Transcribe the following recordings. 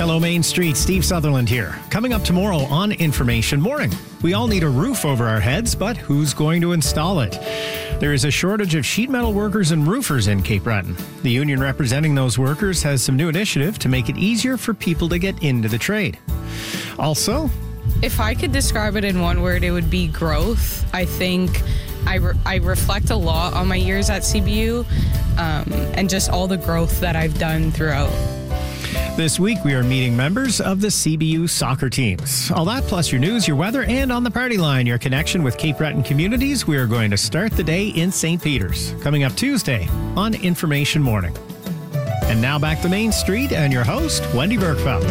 Hello, Main Street. Steve Sutherland here. Coming up tomorrow on Information Morning. We all need a roof over our heads, but who's going to install it? There is a shortage of sheet metal workers and roofers in Cape Breton. The union representing those workers has some new initiative to make it easier for people to get into the trade. Also, if I could describe it in one word, it would be growth. I think I reflect a lot on my years at CBU and just all the growth that I've done throughout. This week, we are meeting members of the CBU soccer teams. All that plus your news, your weather, and on the party line, your connection with Cape Breton communities. We are going to start the day in St. Peter's, coming up Tuesday on Information Morning. And now back to Main Street and your host, Wendy Bergfeld.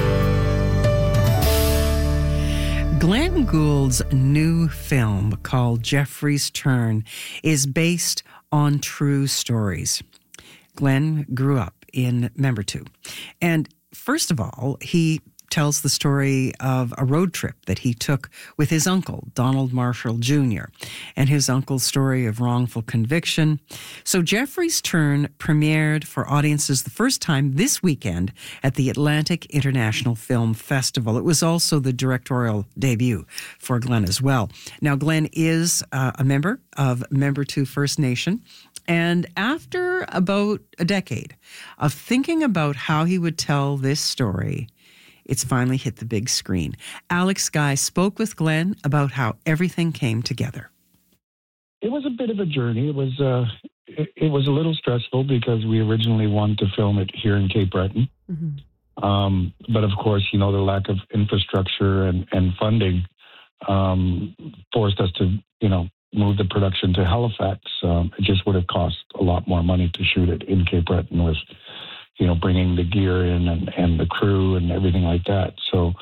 Glenn Gould's new film called Jeffrey's Turn is based on true stories. Glenn grew up in Membertou. And first of all, he tells the story of a road trip that he took with his uncle, Donald Marshall Jr., and his uncle's story of wrongful conviction. So Jeffrey's Turn premiered for audiences the first time this weekend at the Atlantic International Film Festival. It was also the directorial debut for Glenn as well. Now, Glenn is a member of Membertou First Nation. And after about a decade of thinking about how he would tell this story, it's finally hit the big screen. Alex Guy spoke with Glenn about how everything came together. It was a bit of a journey. It was a little stressful because we originally wanted to film it here in Cape Breton. Mm-hmm. But of course, the lack of infrastructure and funding forced us to, move the production to Halifax. It just would have cost a lot more money to shoot it in Cape Breton with, bringing the gear in and the crew and everything like that. So,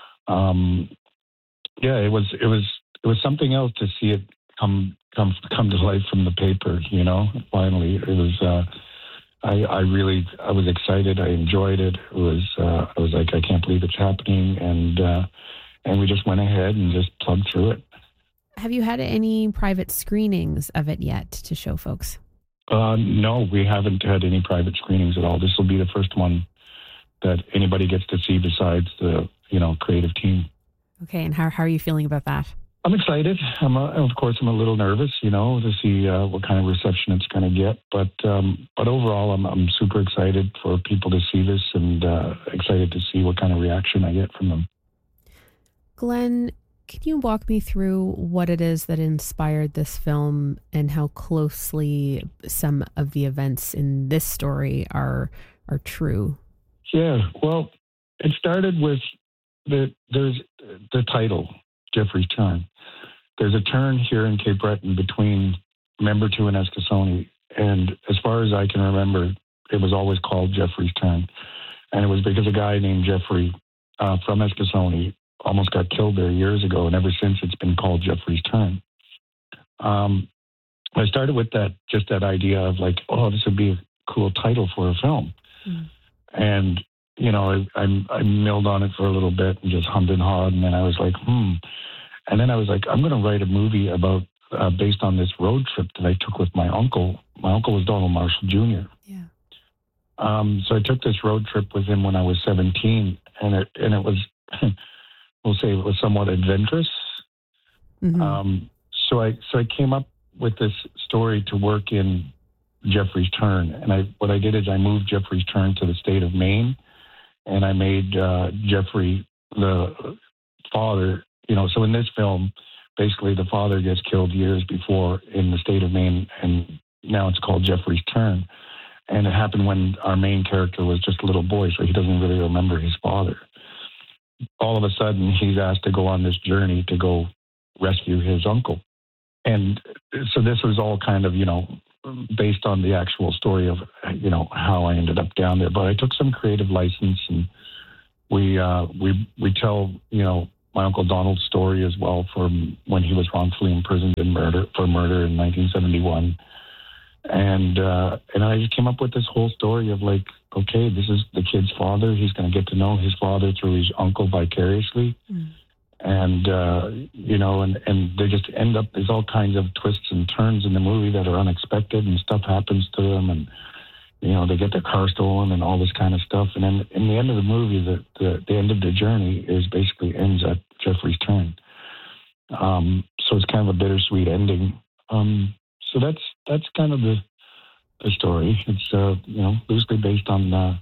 it was something else to see it come to life from the paper. Finally, it was. I was excited. I enjoyed it. I was like, I can't believe it's happening, and we just went ahead and just plugged through it. Have you had any private screenings of it yet to show folks? No, we haven't had any private screenings at all. This will be the first one that anybody gets to see besides the, creative team. Okay, and how are you feeling about that? I'm excited. Of course, I'm a little nervous, to see what kind of reception it's going to get. But overall, I'm super excited for people to see this and excited to see what kind of reaction I get from them. Glenn, can you walk me through what it is that inspired this film and how closely some of the events in this story are true? Yeah, well, it started with there's the title, Jeffrey's Turn. There's a turn here in Cape Breton between Membertou and Eskasoni, and as far as I can remember, it was always called Jeffrey's Turn, and it was because a guy named Jeffrey from Eskasoni almost got killed there years ago, and ever since it's been called Jeffrey's Turn. I started with that idea of like, oh, this would be a cool title for a film. Mm. And, I milled on it for a little bit and just hummed and hawed, and then I was like, And then I was like, I'm going to write a movie about, based on this road trip that I took with my uncle. My uncle was Donald Marshall Jr. Yeah. So I took this road trip with him when I was 17, and it was... we'll say it was somewhat adventurous. Mm-hmm. So I came up with this story to work in Jeffrey's Turn. And what I did is I moved Jeffrey's Turn to the state of Maine, and I made Jeffrey the father. So in this film, basically the father gets killed years before in the state of Maine, and now it's called Jeffrey's Turn. And it happened when our main character was just a little boy, so he doesn't really remember his father. All of a sudden, he's asked to go on this journey to go rescue his uncle. And so this was all kind of, based on the actual story of, how I ended up down there. But I took some creative license, and we tell, my Uncle Donald's story as well from when he was wrongfully imprisoned for murder in 1971. And I just came up with this whole story of like, okay, this is the kid's father. He's going to get to know his father through his uncle vicariously. Mm. And they just end up, there's all kinds of twists and turns in the movie that are unexpected, and stuff happens to them. And, they get their car stolen and all this kind of stuff. And then in the end of the movie, the end of the journey is basically ends at Jeffrey's turn. So it's kind of a bittersweet ending. So that's kind of the story. It's loosely based on the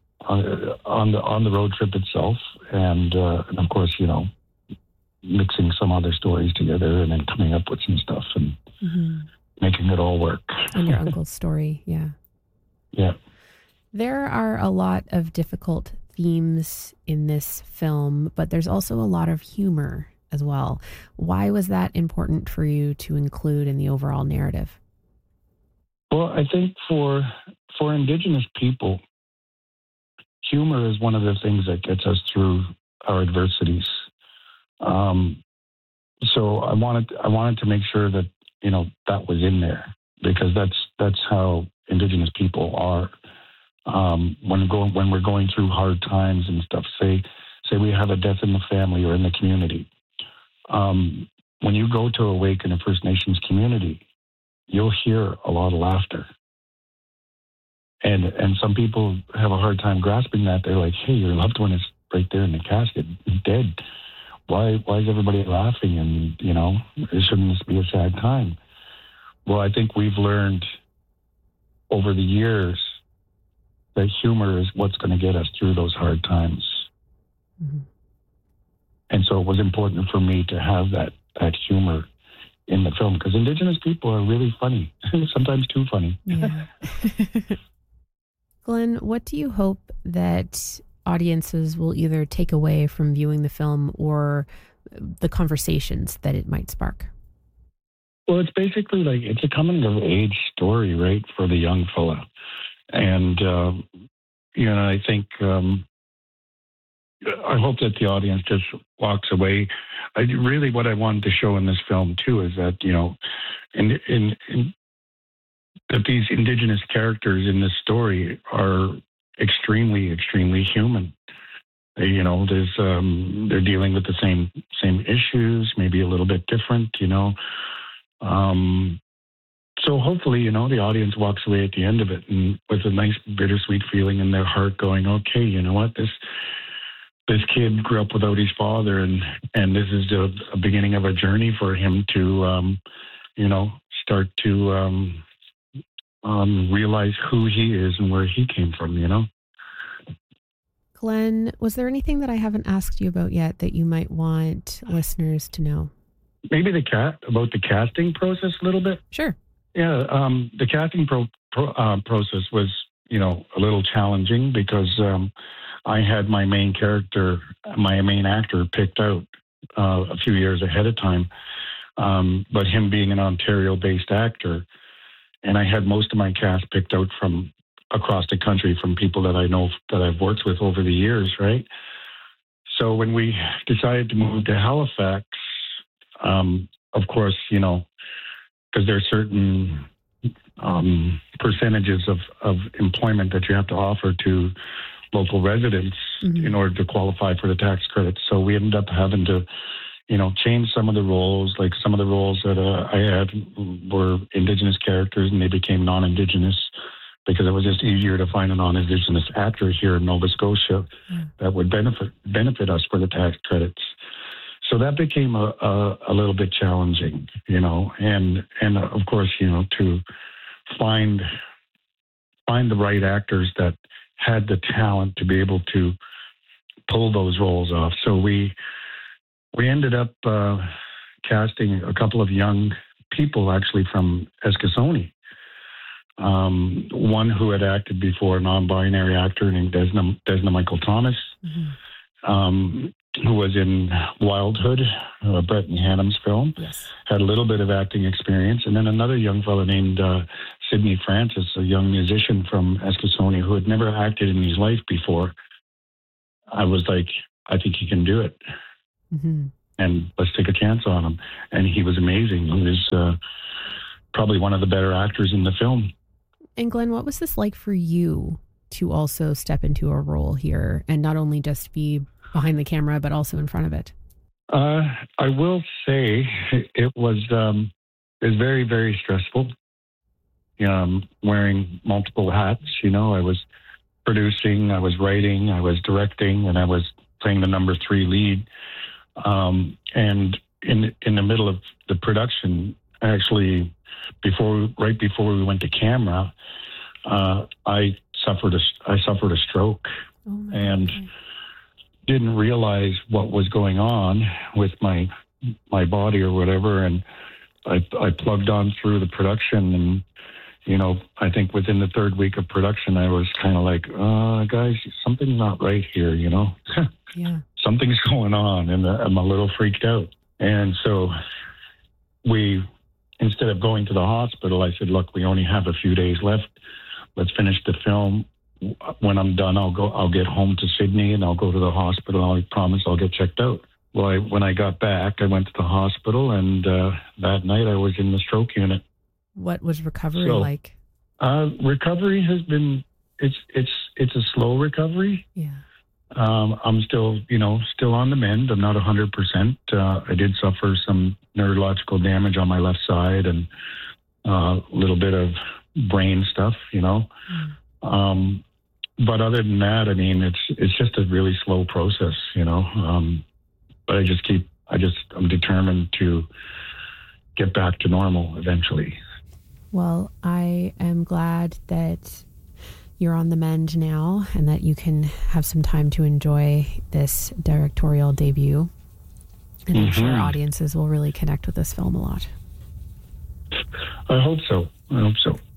road trip itself, and of course, mixing some other stories together and then coming up with some stuff and making it all work. And your uncle's story, yeah. Yeah. There are a lot of difficult themes in this film, but there's also a lot of humor as well. Why was that important for you to include in the overall narrative? Well, I think for Indigenous people, humor is one of the things that gets us through our adversities. So I wanted to make sure that that was in there, because that's how Indigenous people are. When we're going through hard times and stuff, say we have a death in the family or in the community. When you go to Awaken, a First Nations community, you'll hear a lot of laughter. And some people have a hard time grasping that. They're like, hey, your loved one is right there in the casket, dead. Why is everybody laughing? And, shouldn't this be a sad time? Well, I think we've learned over the years that humor is what's going to get us through those hard times. Mm-hmm. And so it was important for me to have that humor in the film, because Indigenous people are really funny, sometimes too funny. Yeah. Glenn, what do you hope that audiences will either take away from viewing the film or the conversations that it might spark? Well, it's basically like it's a coming of age story, right, for the young fella. And, I think I hope that the audience just walks away. What I wanted to show in this film, too, is that, that these Indigenous characters in this story are extremely, extremely human. They're dealing with the same issues, maybe a little bit different, So hopefully, the audience walks away at the end of it and with a nice bittersweet feeling in their heart going, okay, you know what, this kid grew up without his father, and this is a beginning of a journey for him to, start to realize who he is and where he came from, Glenn, was there anything that I haven't asked you about yet that you might want listeners to know? Maybe about the casting process a little bit. Sure. Yeah, the casting process was, a little challenging because I had my main actor picked out a few years ahead of time. But him being an Ontario-based actor, and I had most of my cast picked out from across the country from people that I know that I've worked with over the years, right? So when we decided to move to Halifax, of course, because there are certain percentages of employment that you have to offer to local residents in order to qualify for the tax credits. So we ended up having to, change some of the roles. Like some of the roles that I had were Indigenous characters, and they became non-Indigenous because it was just easier to find a non-Indigenous actor here in Nova Scotia that would benefit us for the tax credits. So that became a little bit challenging, and of course, to find the right actors that had the talent to be able to pull those roles off. So we ended up casting a couple of young people actually from Eskasoni. One who had acted before, a non-binary actor named Desna Michael Thomas. Who was in Wildhood, Brett and Hannum's film, had a little bit of acting experience. And then another young fellow named Sidney Francis, a young musician from Eskasoni who had never acted in his life before. I was like, I think he can do it. Mm-hmm. And let's take a chance on him. And he was amazing. He was probably one of the better actors in the film. And Glenn, what was this like for you to also step into a role here and not only just be behind the camera, but also in front of it? I will say it was very, very stressful. wearing multiple hats. I was producing, I was writing, I was directing, and I was playing the number 3 lead. And in the middle of the production, actually, right before we went to camera, I suffered a stroke and didn't realize what was going on with my body or whatever. And I plugged on through the production, and I think within the 3rd week of production, I was kind of like, guys, something's not right here, Yeah. Something's going on, and I'm a little freaked out. And so instead of going to the hospital, I said, look, we only have a few days left. Let's finish the film. When I'm done, I'll get home to Sydney and I'll go to the hospital. I promise I'll get checked out. Well, when I got back, I went to the hospital, and that night I was in the stroke unit. What was recovery like? Recovery has been, it's a slow recovery. Yeah. I'm still on the mend. I'm not 100%. I did suffer some neurological damage on my left side and a little bit of brain stuff, But other than that, I mean, it's just a really slow process, But I'm determined to get back to normal eventually. Well, I am glad that you're on the mend now and that you can have some time to enjoy this directorial debut. And I'm sure audiences will really connect with this film a lot. I hope so. Yeah.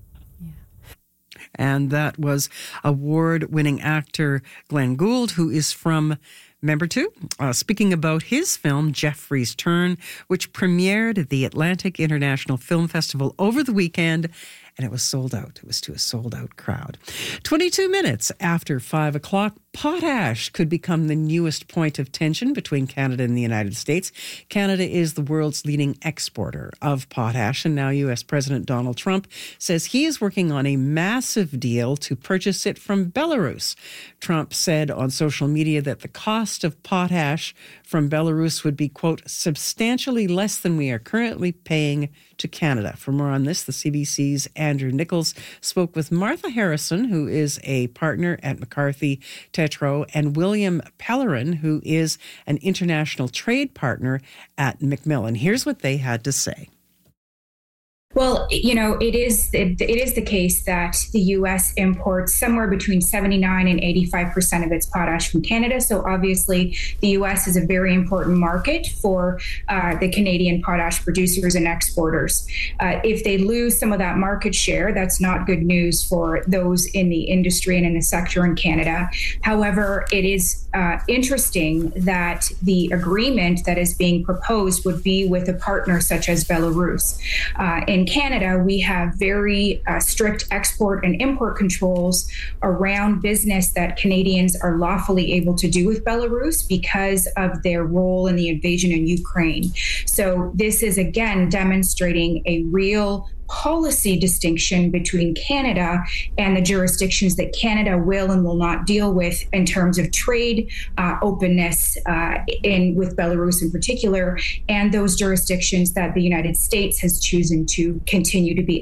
And that was award-winning actor Glenn Gould, who is from Member 2, speaking about his film, Jeffrey's Turn, which premiered at the Atlantic International Film Festival over the weekend, and it was sold out. It was to a sold-out crowd. 22 minutes after 5 o'clock, potash could become the newest point of tension between Canada and the United States. Canada is the world's leading exporter of potash, and now U.S. President Donald Trump says he is working on a massive deal to purchase it from Belarus. Trump said on social media that the cost of potash from Belarus would be, quote, substantially less than we are currently paying to Canada. For more on this, the CBC's Andrew Nichols spoke with Martha Harrison, who is a partner at McCarthy Tetro, and William Pellerin, who is an international trade partner at Macmillan. Here's what they had to say. Well, it is the case that the U.S. imports somewhere between 79 and 85% of its potash from Canada. So obviously, the U.S. is a very important market for the Canadian potash producers and exporters. If they lose some of that market share, that's not good news for those in the industry and in the sector in Canada. However, it is interesting that the agreement that is being proposed would be with a partner such as Belarus. In Canada, we have very strict export and import controls around business that Canadians are lawfully able to do with Belarus because of their role in the invasion in Ukraine. So this is, again, demonstrating a real policy distinction between Canada and the jurisdictions that Canada will and will not deal with in terms of trade openness with Belarus in particular, and those jurisdictions that the United States has chosen to continue to be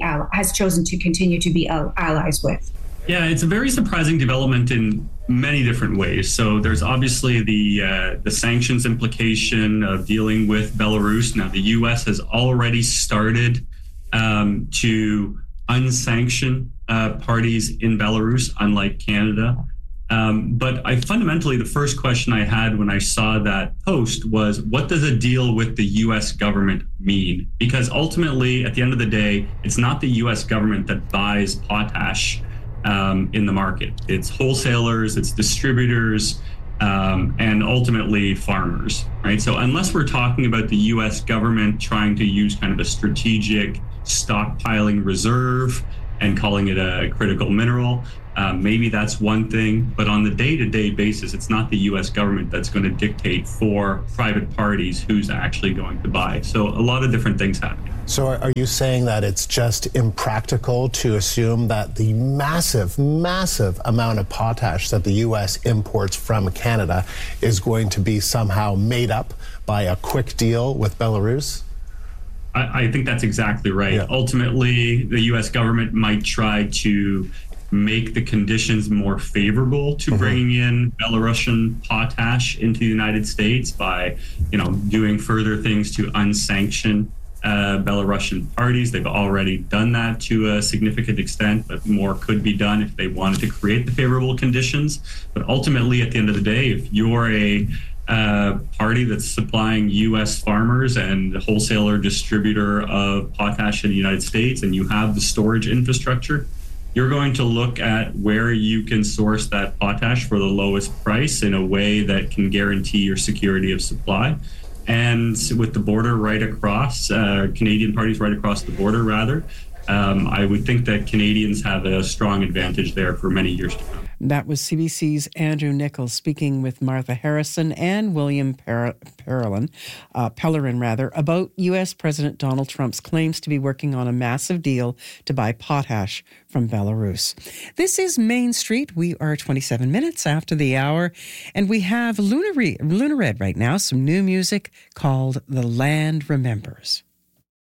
allies with. Yeah, it's a very surprising development in many different ways. So there's obviously the sanctions implication of dealing with Belarus. Now, the U.S. has already started to unsanction parties in Belarus, unlike Canada. But fundamentally, the first question I had when I saw that post was, what does a deal with the U.S. government mean? Because ultimately, at the end of the day, it's not the U.S. government that buys potash in the market. It's wholesalers, it's distributors, and ultimately farmers, right? So unless we're talking about the U.S. government trying to use kind of a strategic stockpiling reserve and calling it a critical mineral, maybe that's one thing. But on the day-to-day basis, it's not the U.S. government that's going to dictate for private parties who's actually going to buy. So a lot of different things happen. So are you saying that it's just impractical to assume that the massive, massive amount of potash that the U.S. imports from Canada is going to be somehow made up by a quick deal with Belarus? I think that's exactly right. Yeah. Ultimately, the U.S. government might try to make the conditions more favorable to bringing in Belarusian potash into the United States by, doing further things to unsanction Belarusian parties. They've already done that to a significant extent, but more could be done if they wanted to create the favorable conditions. But ultimately, at the end of the day, if you're a party that's supplying U.S. farmers and wholesaler distributor of potash in the United States, and you have the storage infrastructure, you're going to look at where you can source that potash for the lowest price in a way that can guarantee your security of supply. And with the border right across, Canadian parties right across the border, rather, I would think that Canadians have a strong advantage there for many years to come. That was CBC's Andrew Nichols speaking with Martha Harrison and William Pellerin, about U.S. President Donald Trump's claims to be working on a massive deal to buy potash from Belarus. This is Main Street. We are 27 minutes after the hour, and we have Luna Red right now, some new music called The Land Remembers.